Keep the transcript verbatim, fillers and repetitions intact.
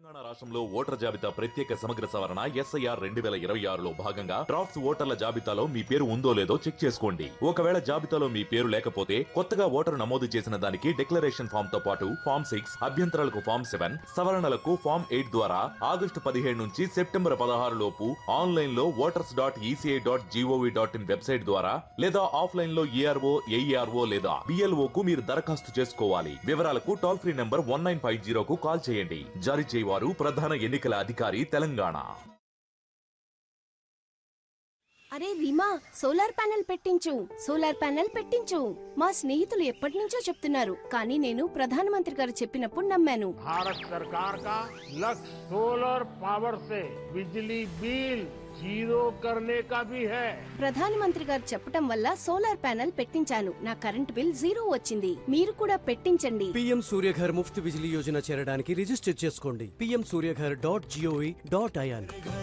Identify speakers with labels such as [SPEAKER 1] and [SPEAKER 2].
[SPEAKER 1] తెలంగాణ రాష్ట్రంలో ఓటర్ జాబితా ప్రత్యేక సమగ్ర సవరణ ఎస్ఐఆర్ రెండు వేల ఇరవై ఆరులో భాగంగా డ్రాఫ్ట్స్ ఓటర్ల జాబితాలో మీ పేరు ఉందో లేదో చెక్ చేసుకోండి. ఒకవేళ జాబితాలో మీ పేరు లేకపోతే కొత్తగా ఓటరు నమోదు చేసిన దానికి డిక్లరేషన్ ఫామ్ తో పాటు ఫామ్ సిక్స్ అభ్యంతరాలకు ఫామ్ సెవెన్ సవరణలకు ఫామ్ ఎయిట్ ద్వారా ఆగస్టు పదిహేడు నుంచి సెప్టెంబర్ పదహారు లోపు ఆన్లైన్ లో voters dot ECI dot GOV dot in website ద్వారా లేదా ఆఫ్లైన్ లో ఈఆర్ఓ ఏఈఆర్ఓ లేదా బిఎల్ఓ కు మీరు దరఖాస్తు చేసుకోవాలి. వివరాలకు toll free number one nine five జీరోకు call చేయండి. జారీ చేయవారు ప్రధాన ఎన్నికల అధికారి తెలంగాణ.
[SPEAKER 2] అరే Reema, solar panel పెట్టించు solar panel పెట్టించు మా స్నేహితులు ఎప్పటి నుంచో చెప్తున్నారు, కానీ నేను ప్రధానమంత్రి గారు చెప్పినప్పుడు నమ్మాను.
[SPEAKER 3] भारत सरकार का लक्ष्य सोलर पावर से बिजली बिल जीरो करने का भी है.
[SPEAKER 2] ప్రధానమంత్రి గారు చెప్పడం వల్ల సోలార్ ప్యానెల్ పెట్టించాను. నా కరెంట్ బిల్ జీరో వచ్చింది. మీరు కూడా పెట్టించండి.
[SPEAKER 4] పీఎం సూర్యఘర్ ముఫ్త్ బిజిలీ యోజన చేరడానికి రిజిస్టర్ చేసుకోండి. PM Surya Ghar dot GOV dot IN.